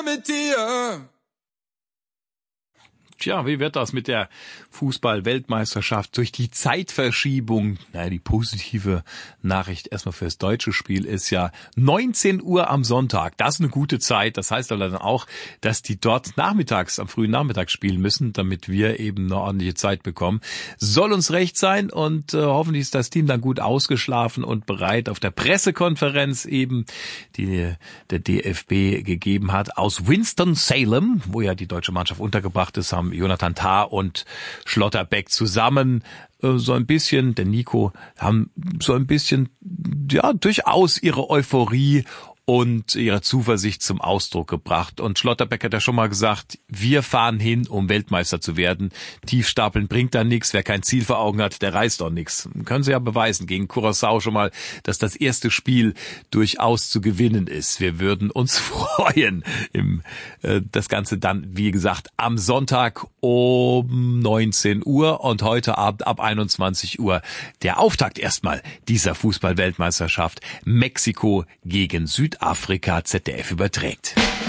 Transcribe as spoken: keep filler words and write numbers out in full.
mit dir. Tja, wie wird das mit der Fußball-Weltmeisterschaft durch die Zeitverschiebung? Naja, die positive Nachricht erstmal fürs deutsche Spiel ist ja neunzehn Uhr am Sonntag. Das ist eine gute Zeit. Das heißt aber dann auch, dass die dort nachmittags, am frühen Nachmittag spielen müssen, damit wir eben eine ordentliche Zeit bekommen. Soll uns recht sein und äh, hoffentlich ist das Team dann gut ausgeschlafen und bereit auf der Pressekonferenz eben, die der D F B gegeben hat, aus Winston-Salem, wo ja die deutsche Mannschaft untergebracht ist, haben Jonathan Tah und Schlotterbeck zusammen äh, so ein bisschen, der Nico, haben so ein bisschen, ja, durchaus ihre Euphorie und ihre Zuversicht zum Ausdruck gebracht. Und Schlotterbeck hat ja schon mal gesagt, wir fahren hin, um Weltmeister zu werden. Tiefstapeln bringt da nichts. Wer kein Ziel vor Augen hat, der reißt auch nichts. Können sie ja beweisen gegen Curaçao schon mal, dass das erste Spiel durchaus zu gewinnen ist. Wir würden uns freuen. Im, äh, das Ganze dann, wie gesagt, am Sonntag um neunzehn Uhr und heute Abend ab einundzwanzig Uhr der Auftakt erstmal dieser Fußball-Weltmeisterschaft. Mexiko gegen Südafrika. Afrika Z D F überträgt.